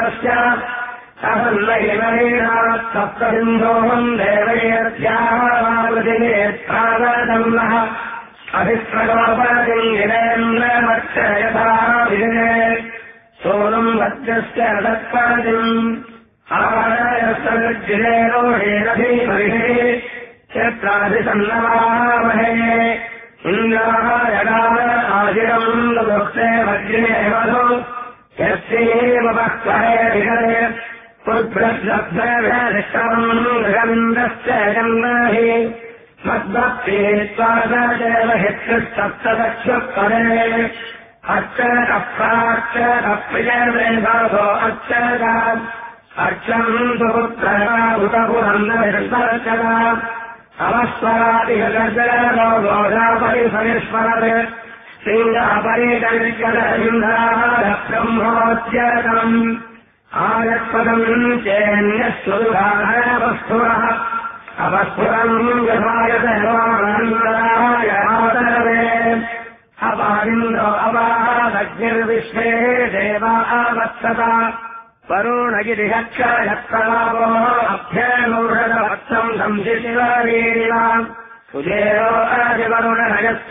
सप्तबिन्दोहम् देवैर्ध्यावावृतिनेत्रावदम्नः अभिप्रगोपतिम् गिरेन्द्रमक्ष यथा सोनम् वज्रस्य रथत्पतिम् आवारयस्तगिरेरोहेरधीमहिः क्षेत्राभिसन्नवामहे इन्द्राय गाव आशिरम् लभुक्ते वज्रिणे वधो यस्यैव वक्त्वहे विगरे पुत्रशब्दविष्टवम् गृहमिन्द्रस्य जन्महि मद्भक्तित्वादेव हितृसप्तदक्षुत्तरे अर्चकप्रार्चकप्रियवेदासो अर्चका अर्चम् सुपुत्रभूतपुरन्दर्शना अवस्वरादिगर्जनो गोधापरिसविस्मरते सिंहापरिकर्कद इन्द्राय ब्रह्मोच्यतम् आयत्पदम् चेन्यस्वरुधारवस्तुरः अवस्फुरम् यथायतवानन्दराय आदरवे अपारिन्द्रो अवादग्निर्विश्वे देवा आवत्सता वरुणगिरिहक्षयत्तलावो अभ्यमूढवत्सम् संशिशिवरीरिवा सुजेरो आदिवरुणनयस्य